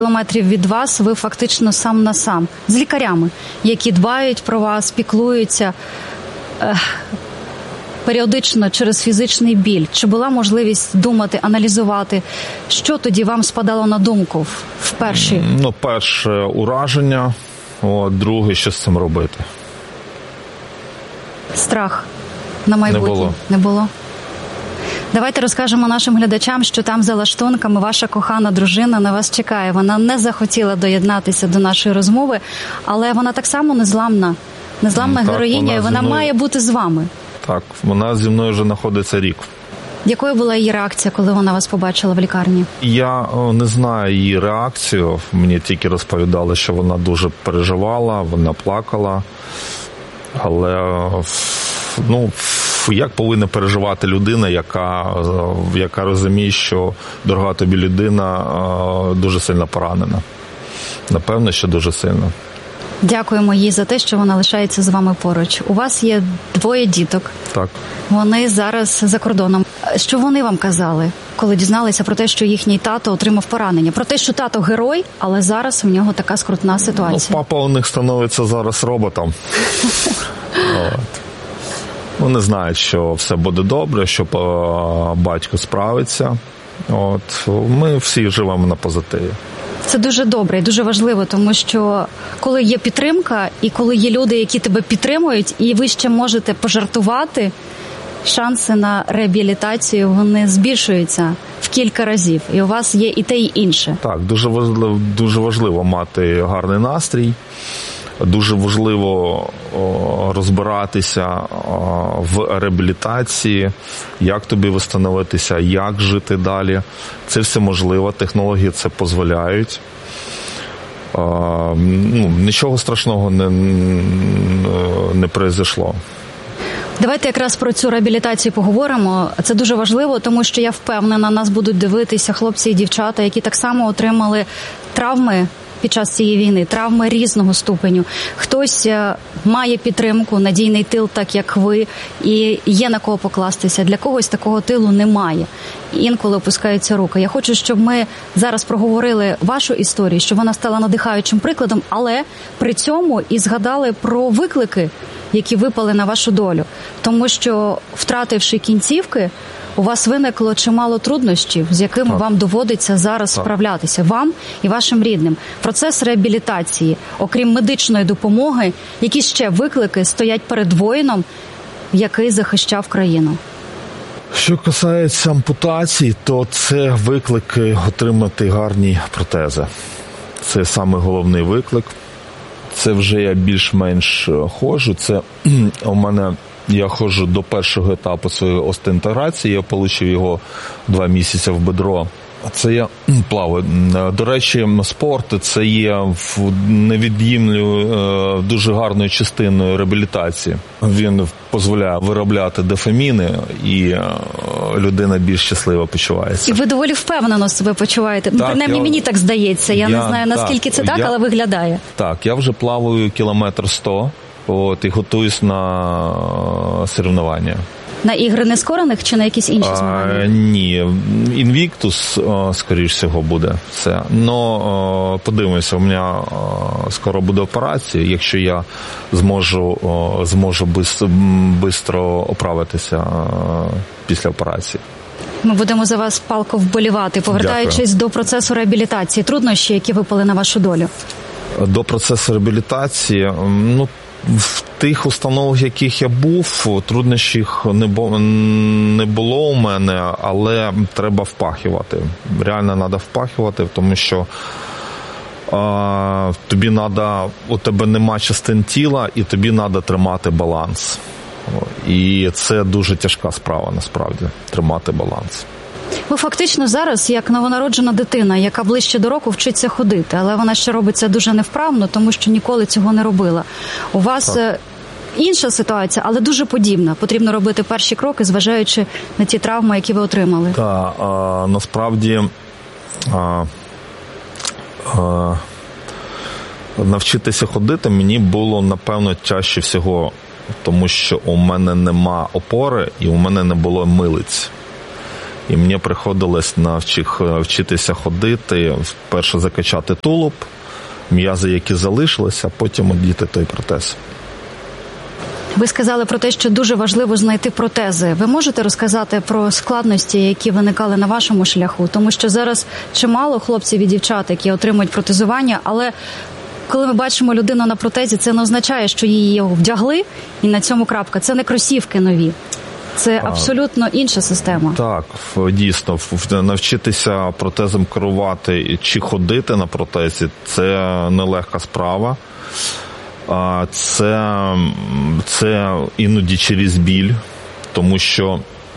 Кілометрів від вас ви фактично сам на сам з лікарями, які дбають про вас, піклуються періодично через фізичний біль. Чи була можливість думати, аналізувати, що тоді вам спадало на думку вперше? Перше ураження, друге, що з цим робити. Страх на майбутнє? Не було. Давайте розкажемо нашим глядачам, що там за лаштунками ваша кохана дружина на вас чекає. Вона не захотіла доєднатися до нашої розмови, але вона так само незламна героїня, і вона має бути з вами. Так, вона зі мною вже знаходиться рік. Якою була її реакція, коли вона вас побачила в лікарні? Я не знаю її реакцію. Мені тільки розповідали, що вона дуже переживала, вона плакала. Але, як повинна переживати людина, яка розуміє, що дорога тобі людина дуже сильно поранена? Напевно, що дуже сильно. Дякуємо їй за те, що вона лишається з вами поруч. У вас є 2 діток. Так. Вони зараз за кордоном. Що вони вам казали, коли дізналися про те, що їхній тато отримав поранення? Про те, що тато герой, але зараз в нього така скрутна ситуація. Папа у них становиться зараз роботом. Вони знають, що все буде добре, що батько справиться. Ми всі живемо на позитиві. Це дуже добре і дуже важливо, тому що коли є підтримка і коли є люди, які тебе підтримують, і ви ще можете пожартувати, шанси на реабілітацію, вони збільшуються в кілька разів. І у вас є і те, і інше. Так, дуже важливо мати гарний настрій. Дуже важливо розбиратися в реабілітації, як тобі встановитися, як жити далі. Це все можливо, технології це дозволяють. Нічого страшного не произошло. Давайте якраз про цю реабілітацію поговоримо. Це дуже важливо, тому що я впевнена, нас будуть дивитися хлопці і дівчата, які так само отримали травми під час цієї війни, травми різного ступеню. Хтось має підтримку, надійний тил, так як ви, і є на кого покластися. Для когось такого тилу немає. Інколи опускаються руки. Я хочу, щоб ми зараз проговорили вашу історію, щоб вона стала надихаючим прикладом, але при цьому і згадали про виклики, які випали на вашу долю. Тому що, втративши кінцівки, у вас виникло чимало труднощів, з якими вам доводиться зараз справлятися, вам і вашим рідним. Процес реабілітації, окрім медичної допомоги, які ще виклики стоять перед воїном, який захищав країну? Що касається ампутацій, то це виклики отримати гарні протези. Це саме головний виклик. Це вже я більш-менш ходжу. Це у мене... Я ходжу до першого етапу своєї остеінтеграції, я отримав його 2 місяці в бедро. Це я плаваю. До речі, спорт – це є невід'ємною, дуже гарною частиною реабілітації. Він дозволяє виробляти дофаміни, і людина більш щаслива почувається. І ви доволі впевнено себе почуваєте. Так, принаймні, мені так здається. Я не знаю, наскільки це так, але виглядає. Так, я вже плаваю 100 кілометрів. І готуюсь на соревнування. На ігри нескорених чи на якісь інші змагання? Ні, Інвіктус, скоріш всього, буде все. Но подивимося, у мене скоро буде операція, якщо я зможу швидко оправитися після операції. Ми будемо за вас палко вболівати. Повертаючись до процесу реабілітації, труднощі, які випали на вашу долю? До процесу реабілітації, в тих установах, в яких я був, труднощів не було у мене, але треба впахувати. Реально треба впахувати, тому що у тебе нема частин тіла, і тобі треба тримати баланс. І це дуже тяжка справа, насправді, тримати баланс. Ви фактично зараз, як новонароджена дитина, яка ближче до року вчиться ходити, але вона ще робить це дуже невправно, тому що ніколи цього не робила. У вас інша ситуація, але дуже подібна. Потрібно робити перші кроки, зважаючи на ті травми, які ви отримали. Так, насправді навчитися ходити мені було, напевно, тяжче всього, тому що у мене нема опори і у мене не було милиць. І мені приходилось вчитися ходити, перше закачати тулуб, м'язи, які залишилися, а потім одіти той протез. Ви сказали про те, що дуже важливо знайти протези. Ви можете розказати про складності, які виникали на вашому шляху? Тому що зараз чимало хлопців і дівчат, які отримують протезування, але коли ми бачимо людину на протезі, це не означає, що її вдягли і на цьому крапка. Це не кросівки нові. Це абсолютно інша система. Так, дійсно, навчитися протезом керувати чи ходити на протезі – це нелегка справа. Це іноді через біль, тому що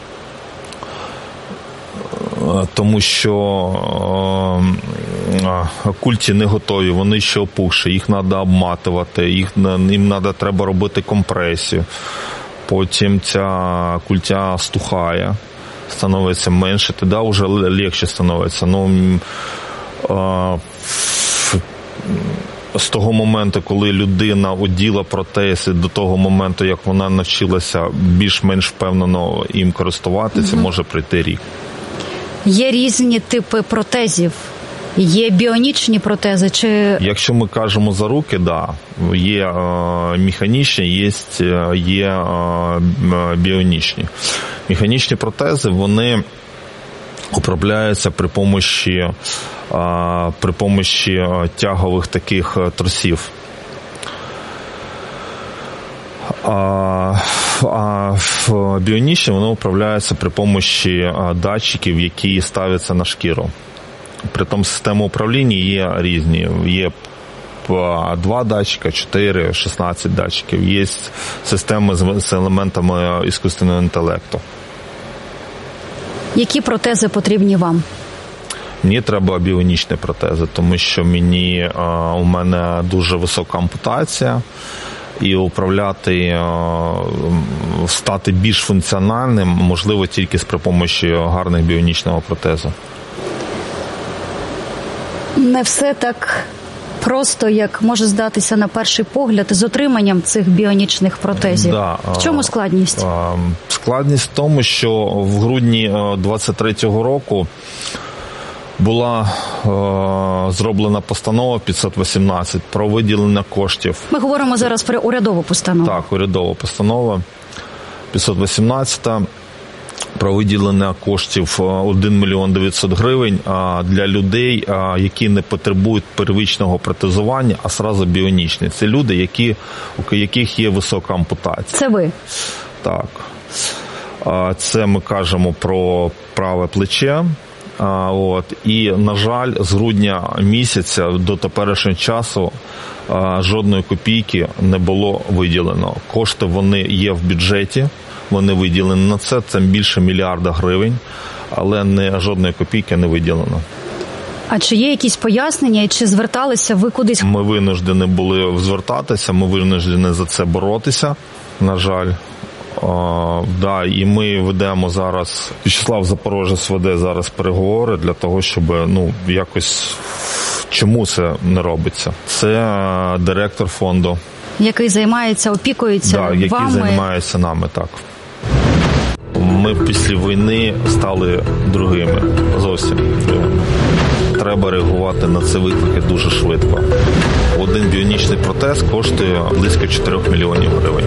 культі не готові, вони ще опухші, їх треба обматувати, їм треба робити компресію. Потім ця культя стухає, становиться менше, тоді вже легше становиться. З того моменту, коли людина оділа протез, до того моменту, як вона навчилася більш-менш впевнено їм користуватися, може пройти рік. Є різні типи протезів? Є біонічні протези? Якщо ми кажемо за руки, да. Є механічні, є біонічні. Механічні протези, вони управляються при помощі тягових таких тросів. А біонічні, воно управляється при помощі датчиків, які ставляться на шкіру. Притом системи управління є різні. Є 2 датчика, 4, 16 датчиків. Є системи з елементами іскусственного інтелекту. Які протези потрібні вам? Мені треба біонічні протези, тому що у мене дуже висока ампутація, і управляти, стати більш функціональним можливо тільки при помощі гарних біонічного протезу. Не все так просто, як може здатися на перший погляд, з отриманням цих біонічних протезів. Да. В чому складність? Складність в тому, що в грудні 23-го року була зроблена постанова 518 про виділення коштів. Ми говоримо зараз про урядову постанову. Так, урядова постанова 518 про виділення коштів 1 мільйон 900 гривень для людей, які не потребують первичного протезування, а одразу біонічні. Це люди, у яких є висока ампутація. Це ви? Так. Це ми кажемо про праве плече. І, на жаль, з грудня місяця до теперішнього часу жодної копійки не було виділено. Кошти вони є в бюджеті, вони виділені на це більше мільярда гривень, але жодної копійки не виділено. А чи є якісь пояснення, і чи зверталися ви кудись? Ми винуждені були звертатися, ми винуждені за це боротися, на жаль. І ми ведемо зараз, В'ячеслав Запорожець веде зараз переговори для того, щоб якось, чому це не робиться. Це директор фонду. Який займається, опікується вами? Який займається нами, так. Ми після війни стали другими, зовсім другими. Треба реагувати на ці виклики дуже швидко. Один біонічний протез коштує близько 4 мільйонів гривень.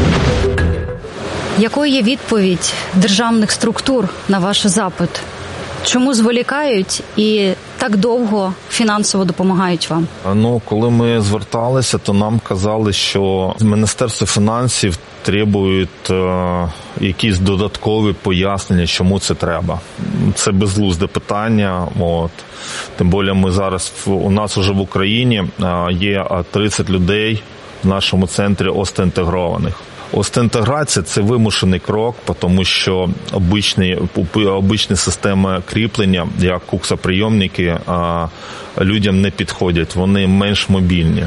Якою є відповідь державних структур на ваш запит? Чому зволікають і так довго фінансово допомагають вам? Коли ми зверталися, то нам казали, що Міністерство фінансів требують якісь додаткові пояснення, чому це треба. Це безглузде питання. Тим більше ми зараз, у нас вже в Україні є 30 людей в нашому центрі остеінтегрованих. Остеінтеграція – це вимушений крок, тому що обичні системи кріплення, як куксоприйомники, людям не підходять, вони менш мобільні.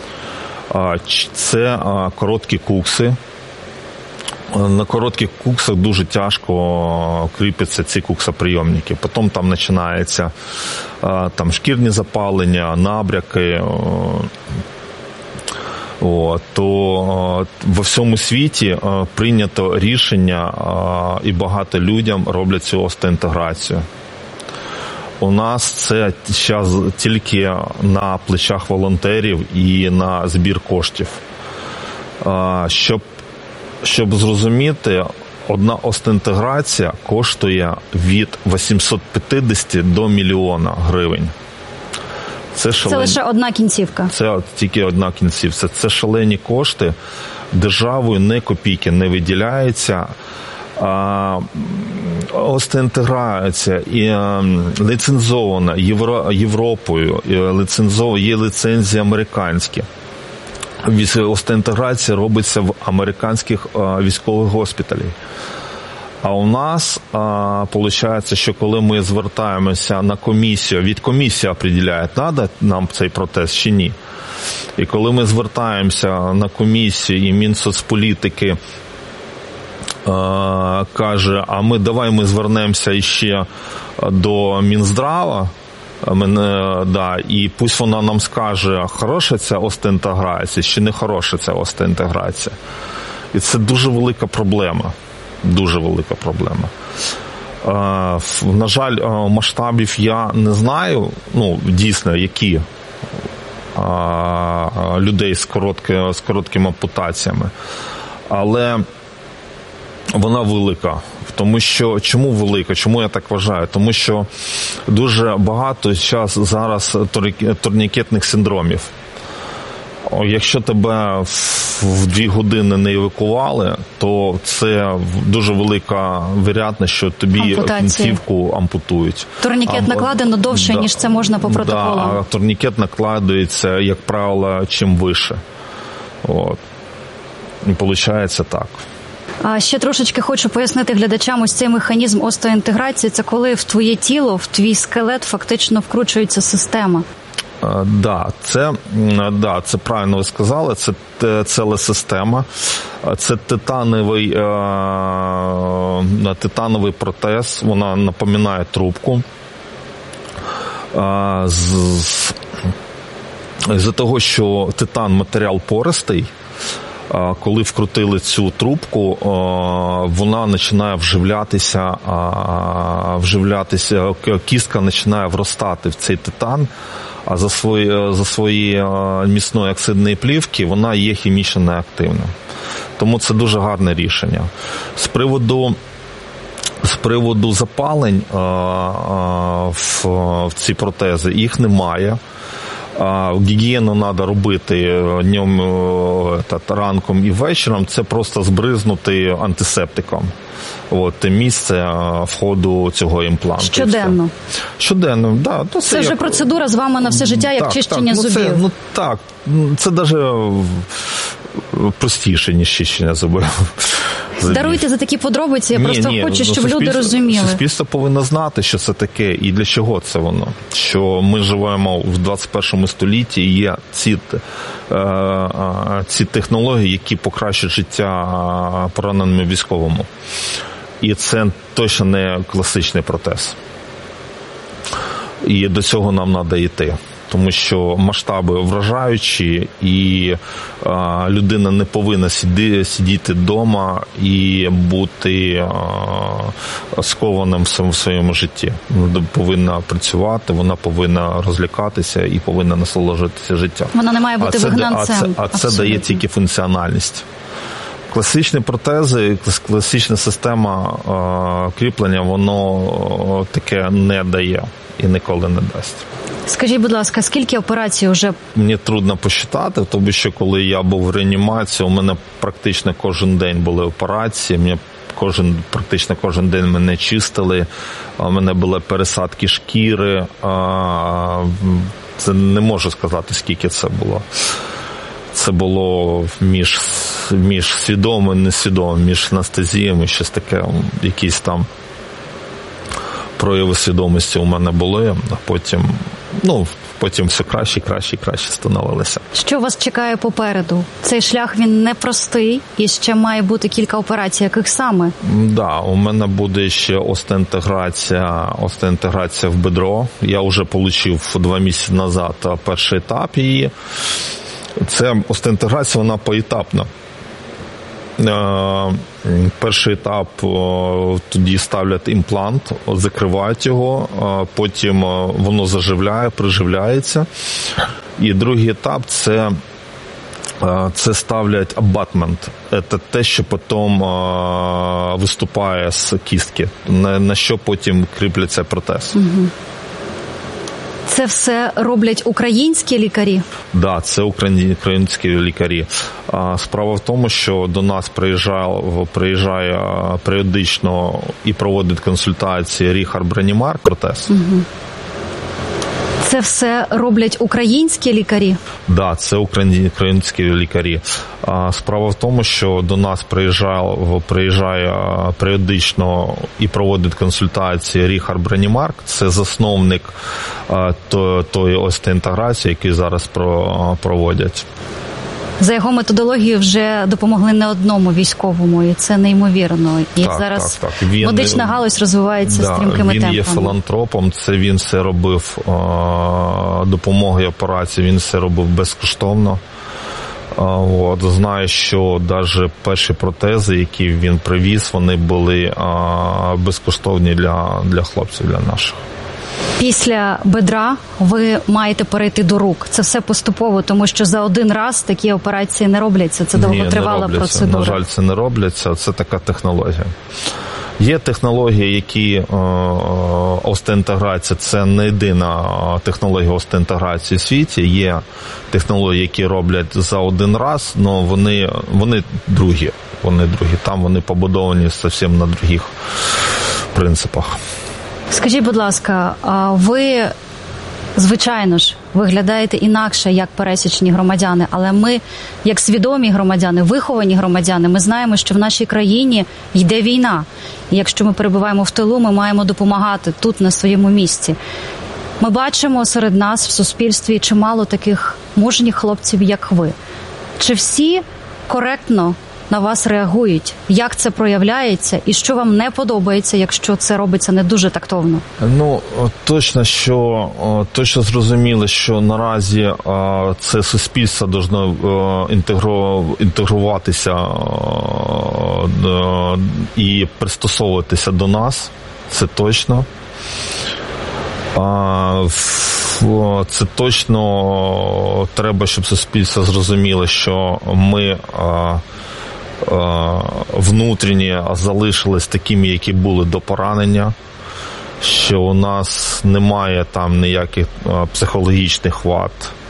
Це короткі кукси. На коротких куксах дуже тяжко кріпляться ці куксоприйомники. Потім там починаються шкірні запалення, набряки. то во всьому світі прийнято рішення, і багато людям роблять цю остеінтеграцію. У нас це зараз тільки на плечах волонтерів і на збір коштів. Щоб зрозуміти, одна остеінтеграція коштує від 850 до мільйона гривень. Це лише одна кінцівка? Це тільки одна кінцівка. Це шалені кошти. Державою не копійки не виділяється. Остеінтеграція і ліцензована Європою, є ліцензії американські. Остеінтеграція робиться в американських військових госпіталях. А у нас виходить, що коли ми звертаємося на комісію, від комісії определяє, треба нам цей протез чи ні. І коли ми звертаємося на комісію, і Мінсоцполітики каже, а ми звернемося ще до Мінздрава, і пусть вона нам скаже, хороша ця остеінтеграція чи не хороша ця остеінтеграція. І це дуже велика проблема. Дуже велика проблема. На жаль, масштабів я не знаю, дійсно, які людей з короткими ампутаціями. Але вона велика. Тому що, чому велика? Чому я так вважаю? Тому що дуже багато зараз турнікетних синдромів. Якщо тебе в 2 години не евакуували, то це дуже велика вірогідність, що тобі кінцівку ампутують. Турнікет накладено довше, ніж це можна по протоколу. А турнікет накладується, як правило, чим вище. І виходить так. Ще трошечки хочу пояснити глядачам ось цей механізм остеоінтеграції. Це коли в твоє тіло, в твій скелет фактично вкручується система. Це правильно ви сказали, це телесистема, це титановий протез, вона напоминає трубку. З-за того, що титан матеріал пористий, коли вкрутили цю трубку, вона починає вживлятися, кістка починає вростати в цей титан, а за свої міцної оксидної плівки вона є хімічно неактивною. Тому це дуже гарне рішення. З приводу запалень в ці протези, їх немає. Гігієну треба робити днем, ранком і вечором, це просто збризнути антисептиком. Те місце входу цього імпланту. Щоденно? Щоденно, так. Да. Це вже процедура з вами на все життя, як чищення зубів. Це навіть простіше, ніж чищення зубів. Даруйте за такі подробиці, я просто хочу, щоб люди розуміли. Суспільство повинно знати, що це таке і для чого це воно. Що ми живемо в 21 столітті і є ці технології, які покращують життя пораненому військовому. І це точно не класичний протез. І до цього нам треба йти. Тому що масштаби вражаючі, і людина не повинна сидіти вдома і бути скованим в своєму житті. Вона повинна працювати, вона повинна розлякатися і повинна насолоджуватися життям. Вона не має бути вигнанцем. А це дає тільки функціональність. Класичні протези, класична система кріплення, воно таке не дає і ніколи не дасть. Скажіть, будь ласка, скільки операцій вже? Мені трудно посчитати, тому що коли я був в реанімації, у мене практично кожен день були операції, практично кожен день мене чистили, у мене були пересадки шкіри, це не можу сказати, скільки це було. Це було між свідомим і несвідомим, між анестезіями, щось таке, якісь там прояви свідомості у мене були, а потім все краще становилося. Що вас чекає попереду? Цей шлях, він непростий, і ще має бути кілька операцій. Яких саме? У мене буде ще остеінтеграція в бедро. Я вже отримав 2 місяці назад перший етап її. Це остеінтеграція, вона поетапна. Перший етап, тоді ставлять імплант, закривають його, потім воно заживляє, приживляється. І другий етап – це ставлять абатмент. Це те, що потім виступає з кістки, на що потім кріпляться протез. Угу. Це все роблять українські лікарі? Так, це українські лікарі. Справа в тому, що до нас приїжджає періодично і проводить консультації Ріхард Бронімарк протез. Угу. Це все роблять українські лікарі? Так, це українські лікарі. Справа в тому, що до нас приїжджає періодично і проводить консультації Ріхард Бронімарк. Це засновник тої остеінтеграції, яку зараз проводять. За його методологією вже допомогли не одному військовому, і це неймовірно. І зараз медична галузь розвивається стрімкими темпами. Він є філантропом, це він все робив, допомоги операції, він все робив безкоштовно. Знаю, що навіть перші протези, які він привіз, вони були безкоштовні для хлопців, для наших. Після бедра ви маєте перейти до рук. Це все поступово, тому що за один раз такі операції не робляться. Це довготривала процедура. На жаль, це не робляться. Це така технологія. Є технології, які остеінтеграція, це не єдина технологія остеінтеграції в світі. Є технології, які роблять за один раз, але вони другі. Там вони побудовані зовсім на других принципах. Скажіть, будь ласка, ви, звичайно ж, виглядаєте інакше, як пересічні громадяни, але ми, як свідомі громадяни, виховані громадяни, ми знаємо, що в нашій країні йде війна. І якщо ми перебуваємо в тилу, ми маємо допомагати тут, на своєму місці. Ми бачимо серед нас в суспільстві чимало таких мужніх хлопців, як ви. Чи всі коректно на вас реагують? Як це проявляється? І що вам не подобається, якщо це робиться не дуже тактовно? Точно зрозуміло, що наразі це суспільство повинно інтегруватися і пристосовуватися до нас. Це точно. Це точно треба, щоб суспільство зрозуміло, що ми внутрішньо залишились такими, які були до поранення, що у нас немає там ніяких психологічних вад.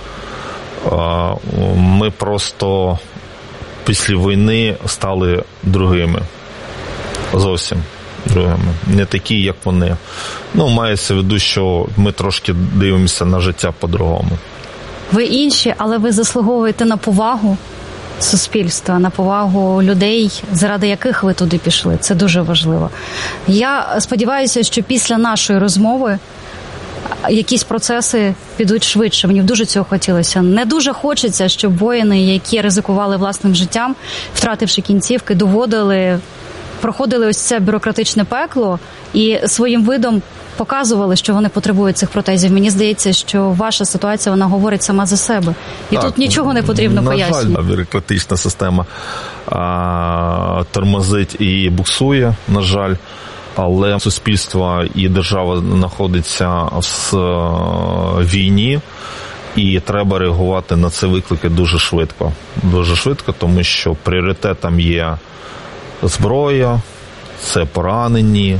Ми просто після війни стали другими. Зовсім другими. Не такі, як вони. Мається в виду, що ми трошки дивимося на життя по-другому. Ви інші, але ви заслуговуєте на повагу суспільства, на повагу людей, заради яких ви туди пішли. Це дуже важливо. Я сподіваюся, що після нашої розмови якісь процеси підуть швидше. Мені дуже цього хотілося. Не дуже хочеться, щоб воїни, які ризикували власним життям, втративши кінцівки, проходили ось це бюрократичне пекло і своїм видом показували, що вони потребують цих протезів. Мені здається, що ваша ситуація, вона говорить сама за себе. І тут нічого не потрібно пояснювати. На жаль, бюрократична система тормозить і буксує, на жаль. Але суспільство і держава знаходиться в війні, і треба реагувати на ці виклики дуже швидко. Дуже швидко, тому що пріоритетом є зброя, це поранені,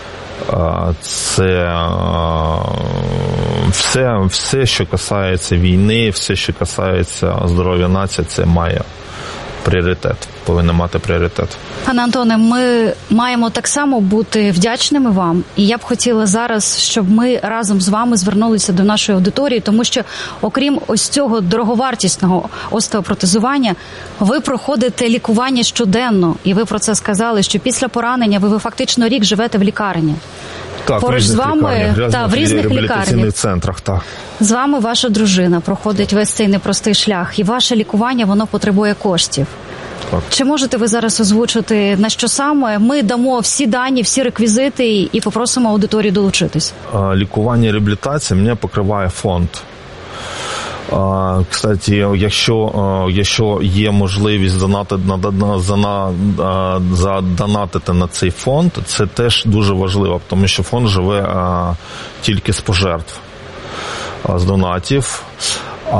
це все, що касається війни, все, що касається здоров'я нації, це має пріоритет, повинен мати пріоритет. Пане Антоне, ми маємо так само бути вдячними вам, і я б хотіла зараз, щоб ми разом з вами звернулися до нашої аудиторії, тому що, окрім ось цього дороговартісного остеопротезування, ви проходите лікування щоденно, і ви про це сказали, що після поранення ви фактично рік живете в лікарні. Так, поруч з вами в різних лікарнях. Центрах, так. З вами ваша дружина проходить весь цей непростий шлях, і ваше лікування, воно потребує коштів. Так. Чи можете ви зараз озвучити, на що саме? Ми дамо всі дані, всі реквізити і попросимо аудиторію долучитись. Лікування і реабілітація мене покриває фонд. Кстати, якщо є можливість задонатити на цей фонд, це теж дуже важливо, тому що фонд живе тільки з пожертв, з донатів.